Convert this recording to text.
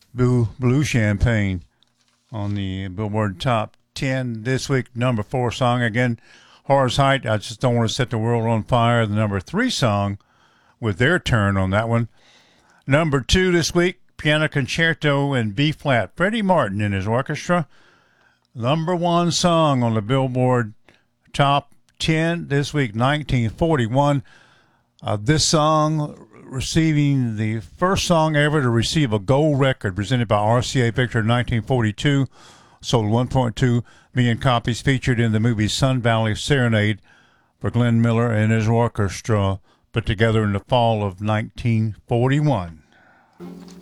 Blue Champagne on the Billboard Top 10 this week. Number 4 song again, Horace Heidt, I Just Don't Want to Set the World on Fire. The number 3 song with their turn on that one. Number 2 this week, Piano Concerto in B flat, Freddie Martin and his orchestra. Number 1 song on the Billboard Top 10 this week, 1941. This song receiving the first song ever to receive a gold record presented by RCA Victor in 1942. Sold 1.2 million copies, featured in the movie Sun Valley Serenade for Glenn Miller and his orchestra, put together in the fall of 1941.